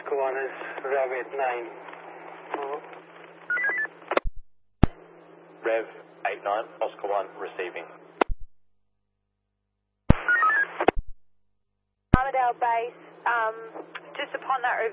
Oscar 1 is Rev 89. Rev 89, Oscar 1 receiving. Armadale Base, just upon that